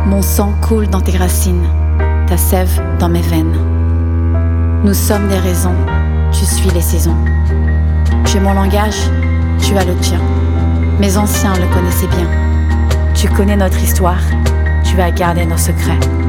Mon sang coule dans tes racines, ta sève dans mes veines. Nous sommes des raisons, tu suis les saisons. J'ai mon langage, tu as le tien. Mes anciens le connaissaient bien. Tu connais notre histoire, tu as gardé nos secrets.